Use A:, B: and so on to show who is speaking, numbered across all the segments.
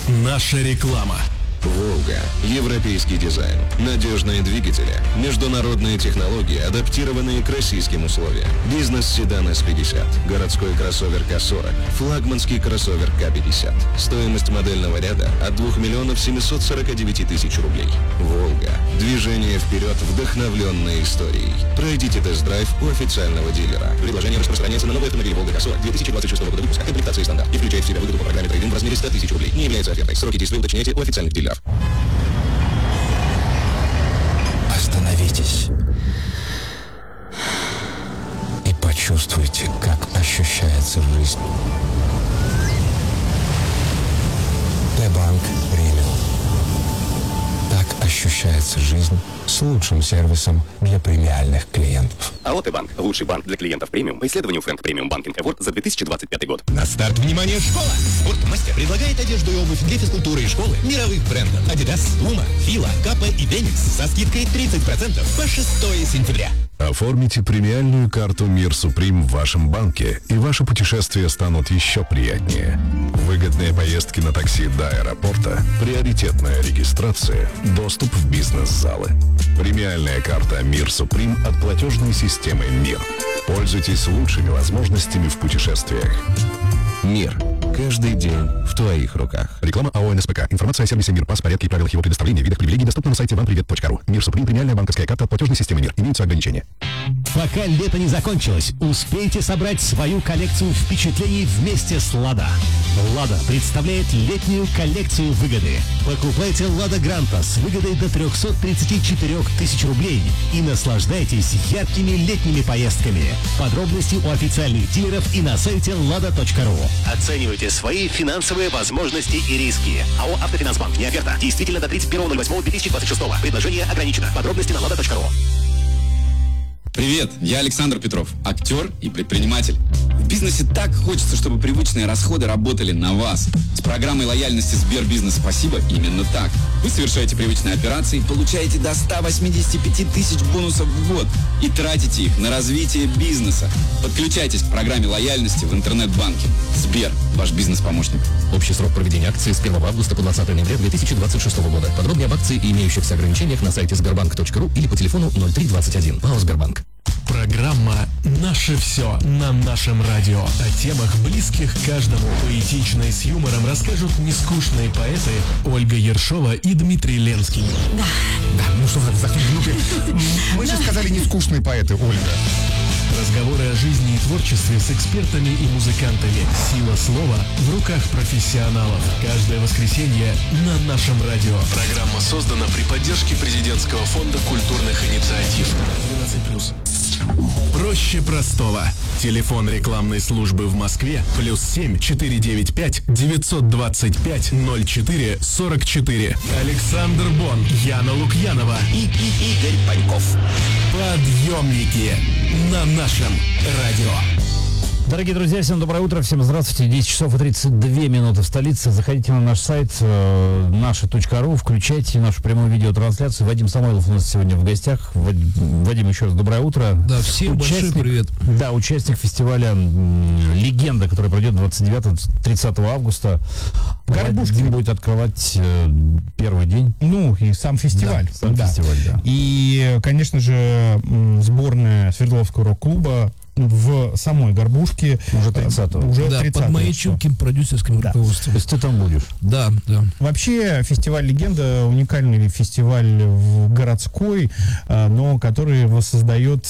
A: Наша реклама.
B: «Волга». Европейский дизайн, надежные двигатели, международные технологии, адаптированные к российским условиям. Бизнес-седан С-50, городской кроссовер К-40, флагманский кроссовер К-50. Стоимость модельного ряда от 2 миллионов 749 тысяч рублей. «Волга». Движение вперед, вдохновленное историей. Пройдите тест-драйв у официального дилера. Предложение распространяется на новые автомобили «Волга» К-40 2026 года выпуска. Комплектация стандарт и включает в себя выгоду по программе трейд-ин в размере 100 тысяч рублей. Не является офертой. Сроки действия уточняйте у официальных дилеров.
C: Остановитесь и почувствуйте, как ощущается жизнь. Т-банк премиум. Так ощущается жизнь с лучшим сервисом для премиальных клиентов.
D: АО «Т-банк» – лучший банк для клиентов премиум по исследованию Frank Premium Banking Award за 2025 год.
E: На старт, внимание, школа! Спортмастер предлагает одежду и обувь для физкультуры и школы мировых брендов Adidas, Puma, Fila, Kappa и Denix со скидкой 30% по 6 сентября.
F: Оформите премиальную карту «Мир Суприм» в вашем банке, и ваши путешествия станут еще приятнее. Выгодные поездки на такси до аэропорта, приоритетная регистрация, доступ в бизнес-залы. Премиальная карта «Мир Суприм» от платежной системы «Мир». Пользуйтесь лучшими возможностями в путешествиях.
B: «Мир». Каждый день в твоих руках.
F: Реклама АО НСПК. Информация о сервисе «Мир», порядке и правилах его предоставления, видах привилегий доступна на сайте vanprivet.ru. «Мир Суприм» — премиальная банковская карта от платежной системы «Мир». Имеются ограничения.
A: Пока лето не закончилось, успейте собрать свою коллекцию впечатлений вместе с «Лада». «Лада» представляет летнюю коллекцию выгоды. Покупайте «Лада Гранта» с выгодой до 334 тысяч рублей и наслаждайтесь яркими летними поездками. Подробности у официальных дилеров и на сайте lada.ru. Оценивайте свои финансовые возможности и риски. АО «Автофинансбанк». Не оферта. Действительно до 31.08.2026. Предложение ограничено. Подробности на lada.ru.
G: Привет, я Александр Петров, актер и предприниматель. В бизнесе так хочется, чтобы привычные расходы работали на вас. С программой лояльности Сбербизнес «Спасибо» именно так. Вы совершаете привычные операции, получаете до 185 тысяч бонусов в год и тратите их на развитие бизнеса. Подключайтесь к программе лояльности в интернет-банке. Сбер, ваш бизнес-помощник.
H: Общий срок проведения акции с 1 августа по 20 ноября 2026 года. Подробнее об акции и имеющихся ограничениях на сайте sberbank.ru или по телефону 0321. ПАО «Сбербанк».
A: Программа «Наше все» на нашем радио. О темах, близких каждому. Поэтично и с юмором расскажут нескучные поэты Ольга Ершова и Дмитрий Ленский.
I: Да, ну что за минуты? Мы же сказали нескучные поэты, Ольга.
A: Разговоры о жизни и творчестве с экспертами и музыкантами. Сила слова в руках профессионалов. Каждое воскресенье на нашем радио. Программа создана при поддержке Президентского фонда культурных инициатив. 12+. Проще простого. Телефон рекламной службы в Москве +7 495 925 04 44. Александр Бон, Яна Лукьянова и Игорь Паньков. Подъемники на нашем радио.
J: Дорогие друзья, всем доброе утро, всем здравствуйте. 10 часов и 32 минуты в столице. Заходите на наш сайт наша.ру, включайте нашу прямую видеотрансляцию. Вадим Самойлов у нас сегодня в гостях. Вадим, еще раз доброе утро.
K: Да, всем большой привет.
J: Да, участник фестиваля «Легенда», который пройдет 29-30 августа.
I: Горбушкин
J: будет открывать первый день.
I: Ну, и сам фестиваль.
J: Да, сам фестиваль, да.
I: И, конечно же, сборная Свердловского рок-клуба в самой Горбушке
J: уже 30-го.
I: Уже
K: да,
I: 30-го.
K: под моим чутким продюсерским руководством.
J: То есть ты там будешь?
K: Да, да.
I: Вообще фестиваль «Легенда» уникальный фестиваль городской, но который воссоздает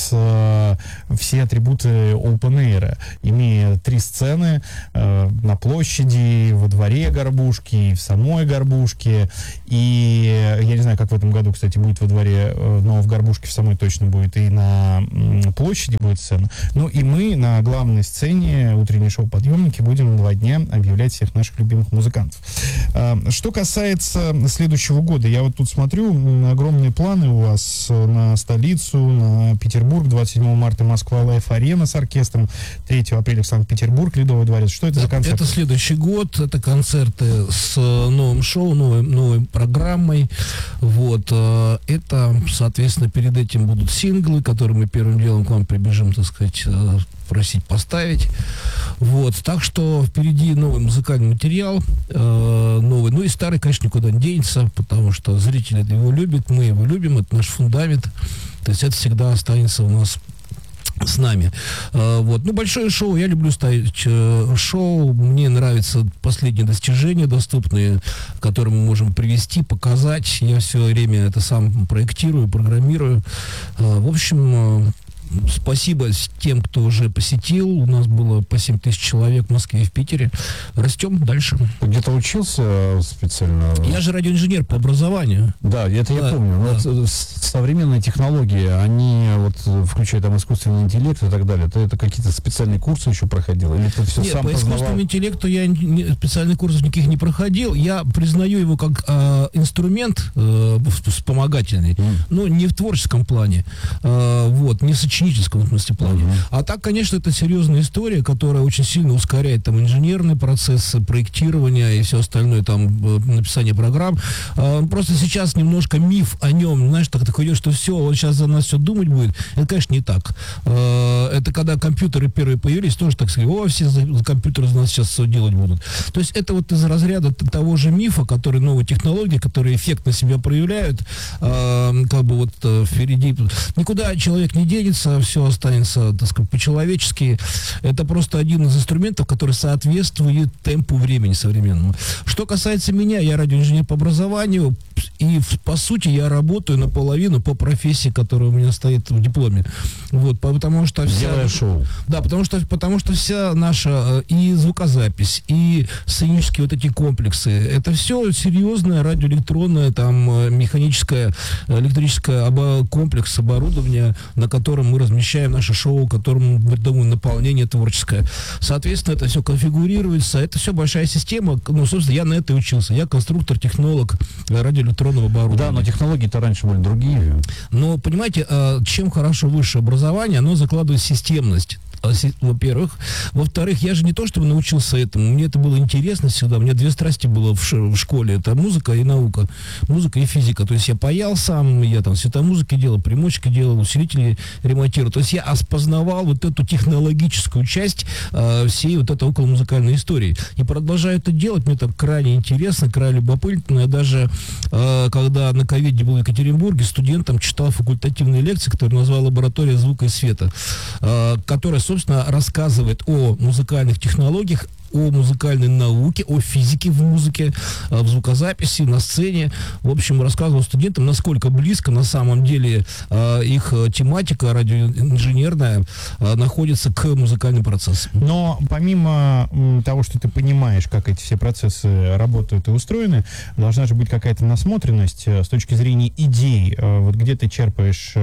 I: все атрибуты open air, имея 3 сцены на площади, во дворе Горбушки, и в самой Горбушке. И я не знаю, как в этом году, кстати, будет во дворе, но в Горбушке в самой точно будет, и на площади будет сцена. Ну и мы на главной сцене утреннее шоу «Подъемники» будем 2 дня объявлять всех наших любимых музыкантов. Что касается следующего года, я вот тут смотрю, огромные планы у вас на столицу, на Петербург, 27 марта Москва Лайф-арена с оркестром, 3 апреля Санкт-Петербург, Ледовый дворец. Что это за концерт?
K: Это следующий год, это концерты с новым шоу, новой программой. Вот. Это, соответственно, перед этим будут синглы, которые мы первым делом к вам прибежим, так сказать, попросить поставить. Вот, так что впереди новый музыкальный материал, новый, ну и старый, конечно, никуда не денется, потому что зрители его любят, мы его любим, это наш фундамент, то есть это всегда останется у нас с нами. Вот. Ну, большое шоу, я люблю ставить шоу, мне нравятся последние достижения доступные, которые мы можем привести, показать, я все время это сам проектирую, программирую. В общем, спасибо тем, кто уже посетил. У нас было по 7 тысяч человек в Москве и в Питере. Растем дальше.
J: Где-то учился специально?
K: Я же радиоинженер по образованию.
J: Да, это я помню.
K: Да.
J: Но вот современные технологии, они вот включая там искусственный интеллект и так далее, это какие-то специальные курсы еще проходил? Или ты все
K: Нет,
J: сам
K: по искусственному интеллекту я специальных курсов никаких не проходил. Я признаю его как инструмент вспомогательный, но не в творческом плане, вот, не в сочинительском, в смысле, плане. А так, конечно, это серьезная история, которая очень сильно ускоряет там инженерные процессы, проектирования и все остальное, там, написание программ. Просто сейчас немножко миф о нем, знаешь, так идет, что все, он сейчас за нас все думать будет. Это, конечно, не так. Это когда компьютеры первые появились, тоже так сказать, о, все за компьютеры за нас сейчас все делать будут. То есть это вот из разряда того же мифа, который новые технологии, которые эффектно себя проявляют, как бы вот впереди. Никуда человек не денется, все останется, так сказать, по-человечески. Это просто один из инструментов, который соответствует темпу времени современному. Что касается меня, я радиоинженер по образованию, и по сути я работаю наполовину по профессии, которая у меня стоит в дипломе. Вот, потому что
J: делая шоу.
K: Да, потому что вся наша и звукозапись, и сценические вот эти комплексы, это все серьезное радиоэлектронное, там, механическое, электрическое комплекс оборудования, на котором мы размещаем наше шоу, которому мы думаем наполнение творческое. Соответственно, это все конфигурируется, это все большая система. Ну, собственно, я на это и учился. Я конструктор-технолог радиоэлектронного оборудования.
J: Да, но технологии-то раньше были другие.
K: Но, понимаете, чем хорошо высшее образование, оно закладывает системность. Во-первых. Во-вторых, я же не то, чтобы научился этому, мне это было интересно всегда, у меня две страсти было в школе, это музыка и наука, музыка и физика, то есть я паял сам, я там светомузыки делал, примочки делал, усилители ремонтировал, то есть я осознавал вот эту технологическую часть всей вот этой околомузыкальной истории, и продолжаю это делать, мне это крайне интересно, крайне любопытно, я даже, когда на ковиде был в Екатеринбурге, студентам читал факультативные лекции, которые назвал «Лаборатория звука и света», которая, собственно, рассказывает о музыкальных технологиях, о музыкальной науке, о физике в музыке, в звукозаписи, на сцене. В общем, рассказывал студентам, насколько близко на самом деле их тематика радиоинженерная находится к музыкальным процессам.
I: Но помимо того, что ты понимаешь, как эти все процессы работают и устроены, должна же быть какая-то насмотренность с точки зрения идей. Вот где ты черпаешь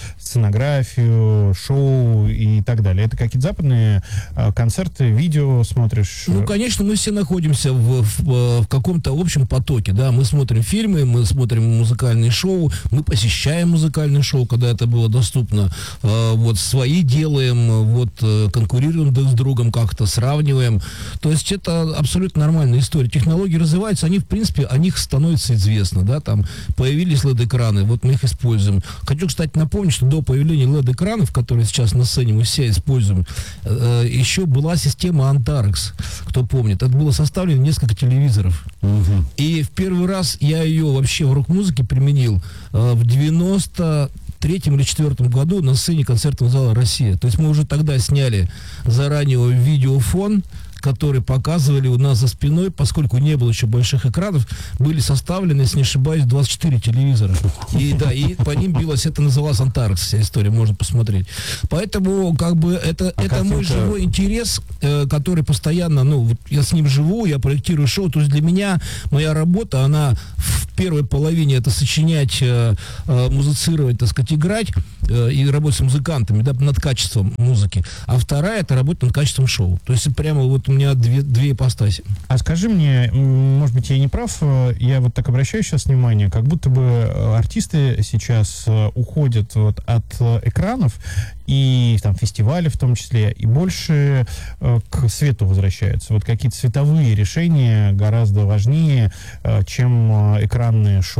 I: сценографию, шоу и так далее. Это какие-то западные концерты, видео смотришь?
K: Ну, конечно, мы все находимся в каком-то общем потоке, да, мы смотрим фильмы, мы смотрим музыкальные шоу, мы посещаем музыкальные шоу, когда это было доступно, вот, свои делаем, вот, конкурируем друг с другом как-то, сравниваем, то есть это абсолютно нормальная история. Технологии развиваются, они, в принципе, о них становится известно, да, там, появились LED-экраны, вот мы их используем. Хочу, кстати, напомнить, что до появления LED-экранов, которые сейчас на сцене мы все используем, еще была система Antarex. Кто помнит, это было составлено несколько телевизоров. И в первый раз я ее вообще в рок-музыке применил в 93-м или 4-м году на сцене концертного зала «Россия». То есть мы уже тогда сняли заранее видеофон, которые показывали у нас за спиной, поскольку не было еще больших экранов, были составлены, если не ошибаюсь, 24 телевизора. И да, и по ним билось, это называлось Antarex, вся история, можно посмотреть. Поэтому, как бы, это мой живой интерес, который постоянно, ну, вот я с ним живу, я проектирую шоу, то есть для меня моя работа, она в первой половине это сочинять, музицировать, так сказать, играть, и работать с музыкантами, да, над качеством музыки, а вторая это работа над качеством шоу. То есть прямо вот у меня две ипостаси.
I: А скажи мне, может быть, я не прав, я вот так обращаю сейчас внимание, как будто бы артисты сейчас уходят вот от экранов и там фестивали в том числе, и больше к свету возвращаются. Вот какие-то световые решения гораздо важнее, чем экранные шоу.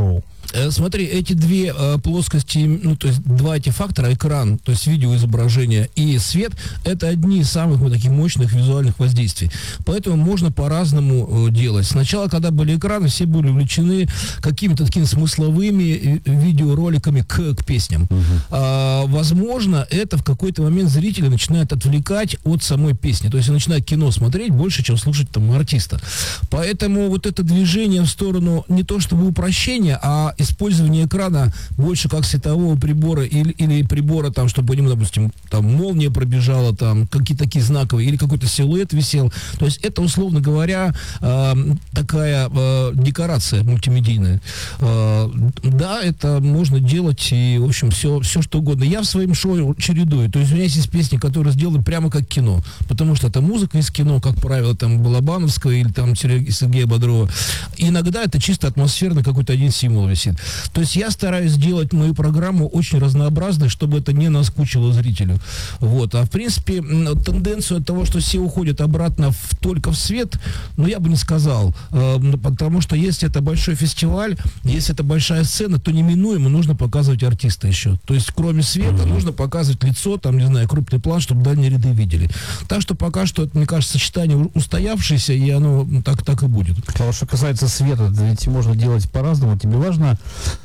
K: Смотри, эти две плоскости, ну, то есть два эти фактора, экран, то есть видеоизображение и свет, это одни из самых вот таких мощных визуальных воздействий. Поэтому можно по-разному делать. Сначала, когда были экраны, все были увлечены какими-то такими смысловыми видеороликами к песням. Возможно, это в какой-то момент зрителя начинает отвлекать от самой песни. То есть он начинает кино смотреть больше, чем слушать там артиста. Поэтому вот это движение в сторону не то чтобы упрощения, а использование экрана больше как светового прибора или прибора, там, чтобы по нему, допустим, там молния пробежала, там какие-то такие знаковые, или какой-то силуэт висел. То есть это, условно говоря, такая декорация мультимедийная. Да, это можно делать, и, в общем, все что угодно. Я в своем шоу чередую. То есть у меня есть песни, которые сделаны прямо как кино, потому что это музыка из кино, как правило, там Балабановского или там Сергея Бодрова. Иногда это чисто атмосферно какой-то один символ висит. То есть я стараюсь сделать мою программу очень разнообразной, чтобы это не наскучило зрителю. Вот. А в принципе, тенденцию от того, что все уходят обратно только в свет, ну, я бы не сказал. Потому что если это большой фестиваль, если это большая сцена, то неминуемо нужно показывать артиста еще. То есть кроме света нужно показывать лицо, там, не знаю, крупный план, чтобы дальние ряды видели. Так что пока что, это, мне кажется, сочетание устоявшееся, и оно так и будет.
J: А что касается света, ведь можно делать по-разному. Тебе важно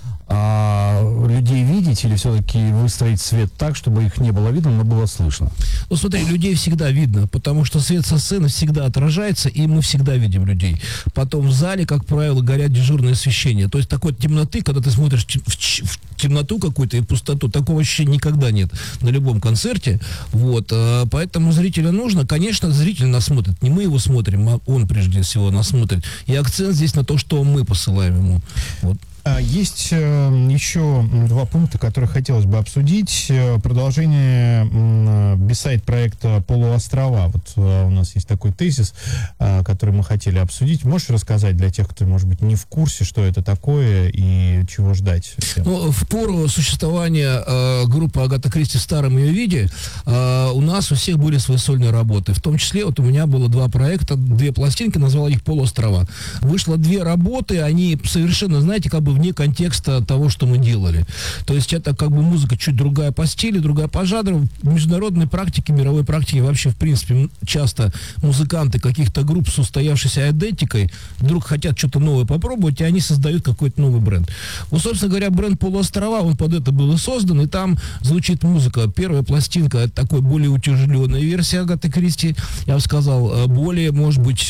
J: людей видеть или все-таки выстроить свет так, чтобы их не было видно, но было слышно?
K: Ну, смотри, людей всегда видно, потому что свет со сцены всегда отражается, и мы всегда видим людей. Потом в зале, как правило, горят дежурные освещения. То есть такой темноты, когда ты смотришь в темноту какую-то и пустоту, такого ощущения никогда нет на любом концерте. Вот. Поэтому зрителю нужно, конечно, зритель нас смотрит. Не мы его смотрим, а он прежде всего нас смотрит. И акцент здесь на то, что мы посылаем ему. Вот.
I: Есть еще два пункта, которые хотелось бы обсудить. Продолжение бисайд проекта «Полуострова». Вот у нас есть такой тезис, который мы хотели обсудить. Можешь рассказать для тех, кто, может быть, не в курсе, что это такое и чего ждать?
K: Ну, в пору существования группы Агата Кристи в старом ее виде у нас у всех были свои сольные работы. В том числе вот у меня было два проекта, две пластинки, назвал их «Полуострова». Вышло две работы, они совершенно, знаете, как бы вне контекста того, что мы делали. То есть это как бы музыка чуть другая по стилю, другая по жанру. В международной практике, мировой практике вообще, в принципе, часто музыканты каких-то групп с устоявшейся идентикой вдруг хотят что-то новое попробовать, и они создают какой-то новый бренд. Вот, собственно говоря, бренд «Полуострова», он под это был и создан, и там звучит музыка. Первая пластинка — это такой более утяжеленная версия Агаты Кристи, я бы сказал, более, может быть,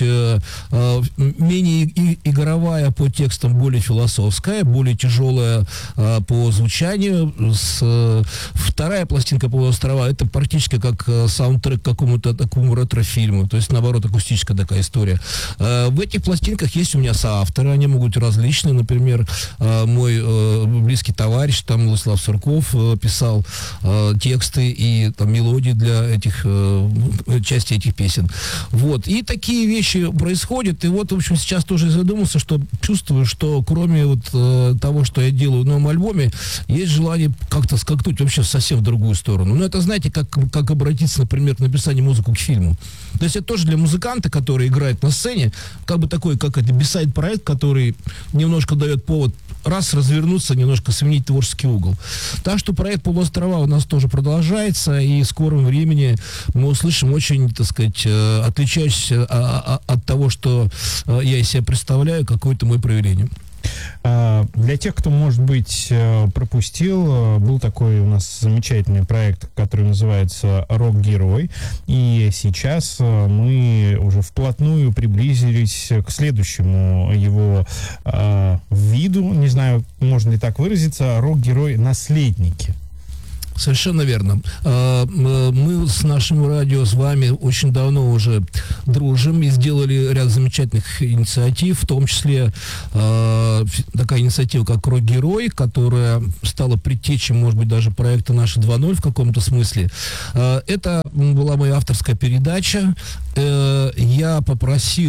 K: менее игровая по текстам, более философская, более тяжелая по звучанию. Вторая пластинка «Полуострова» — это практически как саундтрек к какому-то такому ретро-фильму, то есть, наоборот, акустическая такая история. В этих пластинках есть у меня соавторы, они могут быть различные. Например, мой близкий товарищ, там, Владислав Сурков, писал тексты и там мелодии для этих части этих песен. Вот. И такие вещи происходят. И вот, в общем, сейчас тоже задумался, что чувствую, что кроме вот того, что я делаю в новом альбоме, есть желание как-то скакнуть вообще совсем в другую сторону. Но это, знаете, как обратиться, например, к написанию музыки к фильму. То есть это тоже для музыканта, который играет на сцене, как бы такой, как это, бисайд-проект, который немножко дает повод развернуться, немножко сменить творческий угол. Так что проект «Полуострова» у нас тоже продолжается, и в скором времени мы услышим очень, так сказать, отличающийся от того, что я из себя представляю, какое-то мое проявление.
I: Для тех, кто, может быть, пропустил, был такой у нас замечательный проект, который называется «Рок-герой». И сейчас мы уже вплотную приблизились к следующему его виду, не знаю, можно ли так выразиться, «Рок-герой. Наследники».
K: Совершенно верно. Мы с нашим радио, с вами очень давно уже дружим и сделали ряд замечательных инициатив, в том числе такая инициатива, как «Рок-герой», которая стала предтечей, может быть, даже проекта «Наши 2.0» в каком-то смысле. Это была моя авторская передача. Я попросил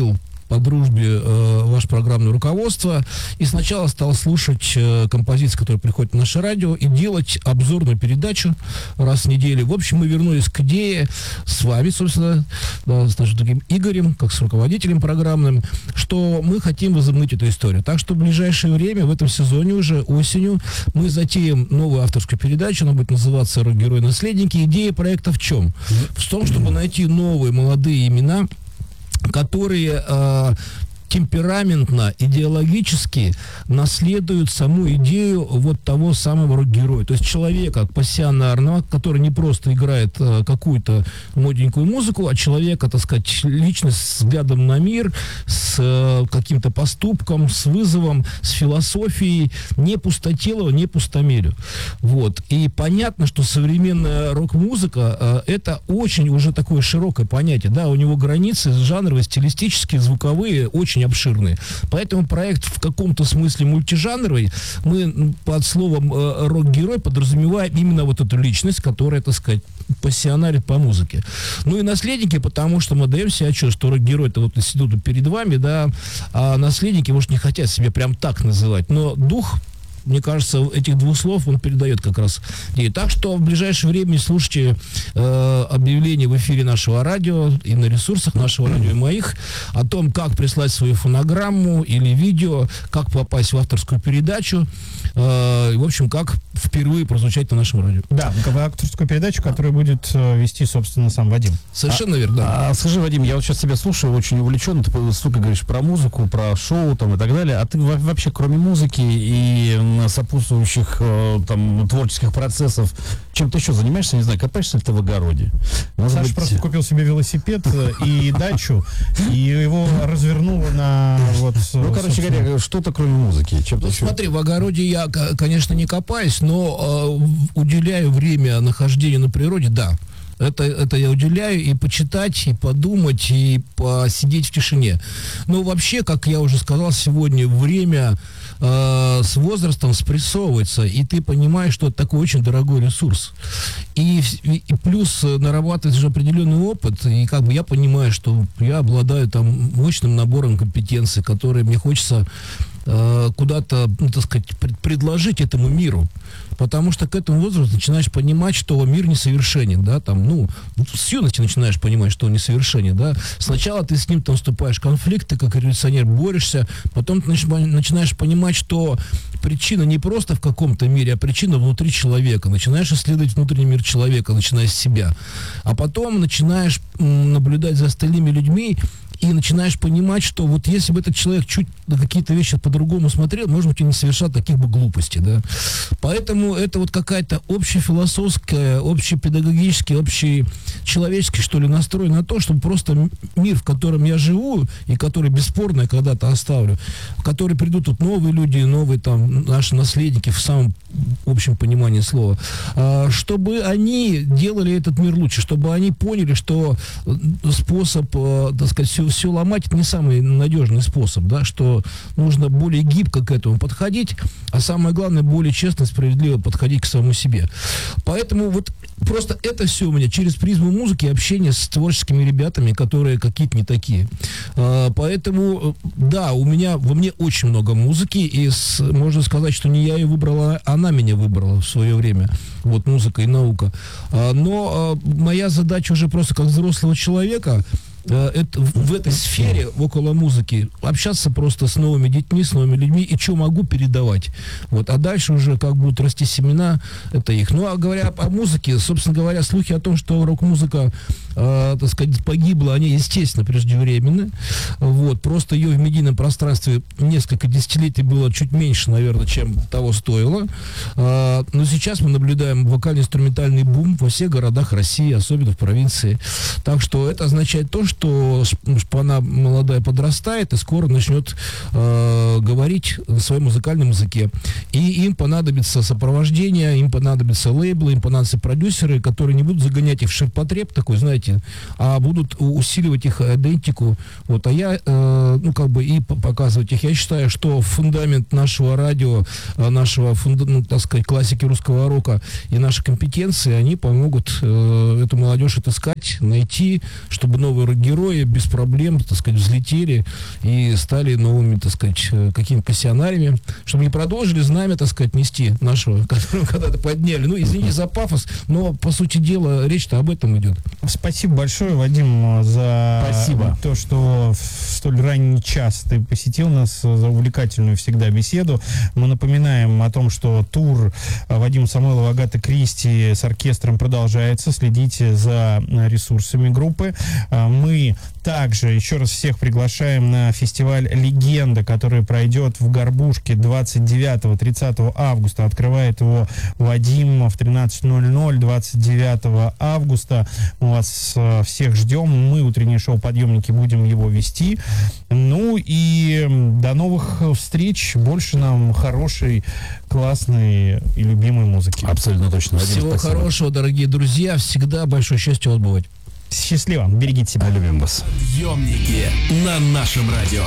K: по дружбе ваше программное руководство. И сначала стал слушать композиции, которые приходят на наше радио, и делать обзорную передачу раз в неделю. В общем, мы вернулись к идее с вами, собственно, да, с нашим таким Игорем, как с руководителем программным, что мы хотим возобновить эту историю. Так что в ближайшее время, в этом сезоне уже, осенью, мы затеем новую авторскую передачу, она будет называться «Рок-герой-наследники». Идея проекта в чем? В том, чтобы найти новые молодые имена, которые темпераментно, идеологически наследуют саму идею вот того самого рок-героя. То есть человека пассионарного, который не просто играет какую-то модненькую музыку, а человека, так сказать, личность с взглядом на мир, с каким-то поступком, с вызовом, с философией, не пустотелого, не пустомелю. Вот. И понятно, что современная рок-музыка это очень уже такое широкое понятие. Да, у него границы жанровые, стилистические, звуковые, очень обширные. Поэтому проект в каком-то смысле мультижанровый. Мы под словом рок-герой подразумеваем именно вот эту личность, которая, так сказать, пассионарит по музыке. Ну и наследники, потому что мы даем себе отчет, что рок-герой-то вот институт перед вами, да, а наследники, может, не хотят себя прям так называть, но дух, мне кажется, этих двух слов он передает как раз. И так что в ближайшее время слушайте объявления в эфире нашего радио и на ресурсах нашего радио и моих о том, как прислать свою фонограмму или видео, как попасть в авторскую передачу, и, в общем, как впервые прозвучать на нашем радио.
I: Да, в авторскую передачу, которую будет вести, собственно, сам Вадим.
K: Совершенно верно.
J: Скажи, Вадим, я вот сейчас тебя слушаю, очень увлечен, ты столько говоришь про музыку, про шоу там и так далее, а ты вообще, кроме музыки и сопутствующих там творческих процессов, чем ты еще занимаешься, не знаю, копаешься ли ты в огороде?
I: Саша просто купил себе велосипед и дачу, и его развернуло на вот...
J: Ну, короче говоря, что-то кроме музыки.
K: Ну, смотри, в огороде я, конечно, не копаюсь, но уделяю время нахождению на природе, да. Это я уделяю, и почитать, и подумать, и посидеть в тишине. Но вообще, как я уже сказал, сегодня время с возрастом спрессовывается, и ты понимаешь, что это такой очень дорогой ресурс. И плюс нарабатывать уже определенный опыт, и как бы я понимаю, что я обладаю там мощным набором компетенций, которые мне хочется куда-то, ну, так сказать, предложить этому миру. Потому что к этому возрасту начинаешь понимать, что мир несовершенен, да, там, ну, с юности начинаешь понимать, что он несовершенен, да. Сначала ты с ним там вступаешь в конфликт, ты как революционер борешься, потом ты начинаешь понимать, что причина не просто в каком-то мире, а причина внутри человека. Начинаешь исследовать внутренний мир человека, начиная с себя. А потом начинаешь наблюдать за остальными людьми, и начинаешь понимать, что вот если бы этот человек чуть на какие-то вещи по-другому смотрел, может быть, и не совершал таких бы глупостей, да. Поэтому это вот какая-то общефилософская, общепедагогическая, общечеловеческий, что ли, настрой на то, чтобы просто мир, в котором я живу, и который бесспорно я когда-то оставлю, в который придут тут новые люди, новые там наши наследники в самом общем понимании слова, чтобы они делали этот мир лучше, чтобы они поняли, что способ, так сказать, все ломать, это не самый надежный способ, да, что нужно более гибко к этому подходить, а самое главное, более честно, справедливо подходить к самому себе. Поэтому вот просто это все у меня через призму музыки, общение с творческими ребятами, которые какие-то не такие. Поэтому, да, во мне очень много музыки, и можно сказать, что не я ее выбрала, она меня выбрала в свое время. Вот музыка и наука. Но моя задача уже просто как взрослого человека в этой сфере, около музыки, общаться просто с новыми детьми, с новыми людьми, и что могу передавать. Вот. А дальше уже как будут расти семена, это их. Ну, а говоря о музыке, собственно говоря, слухи о том, что рок-музыка, так сказать, погибла, они, естественно, преждевременны. Вот. Просто ее в медийном пространстве несколько десятилетий было чуть меньше, наверное, чем того стоило. Но сейчас мы наблюдаем вокально-инструментальный бум во всех городах России, особенно в провинции. Так что это означает то, что шпана молодая подрастает и скоро начнет говорить на своем музыкальном языке. И им понадобится сопровождение, им понадобятся лейблы, им понадобятся продюсеры, которые не будут загонять их в ширпотреб такой, знаете, а будут усиливать их идентику. Вот, а я, ну, как бы и показывать их. Я считаю, что фундамент нашего радио, нашего, ну, так сказать, классики русского рока и наши компетенции, они помогут эту молодежь отыскать, найти, чтобы новые герои без проблем, так сказать, взлетели и стали новыми, так сказать, какими-то пассионариями, чтобы не продолжили знамя, так сказать, нести нашего, которого когда-то подняли. Ну, извините за пафос, но, по сути дела, речь-то об этом идет.
I: Спасибо большое, Вадим, за то, что в столь ранний час ты посетил нас, за увлекательную всегда беседу. Мы напоминаем о том, что тур Вадима Самойлова, Агаты Кристи с оркестром продолжается. Следите за ресурсами группы. Мы также еще раз всех приглашаем на фестиваль «Легенда», который пройдет в Горбушке 29-30 августа. Открывает его Вадим в 13:00 29 августа. Мы вас всех ждем. Мы, утреннее шоу «Подъемники», будем его вести. Ну и до новых встреч. Больше нам хорошей, классной и любимой музыки.
J: Абсолютно точно. Вадим,
K: всего
J: спасибо.
K: Хорошего, дорогие друзья. Всегда большое счастье вас бывать.
I: Счастливо. Берегите себя.
J: Любим вас.
A: Подъемники на нашем радио.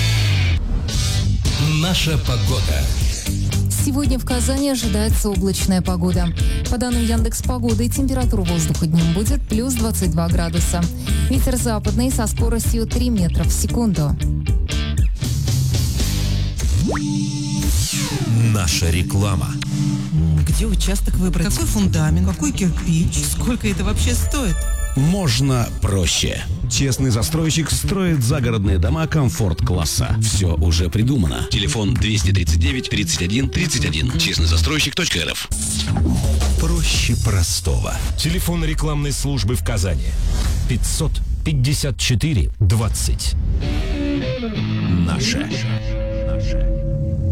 A: Наша погода.
L: Сегодня в Казани ожидается облачная погода. По данным Яндекс.Погоды, температура воздуха днем будет плюс 22 градуса. Ветер западный со скоростью 3 метра в секунду.
A: Наша реклама.
M: Где участок выбрать? Какой фундамент? Какой кирпич? Сколько это вообще стоит?
N: Можно проще. Честный застройщик строит загородные дома комфорт-класса. Все уже придумано. Телефон 239 31 31. Честнойзастройщик.рф.
A: Проще простого. Телефон рекламной службы в Казани. 554 20. Наша.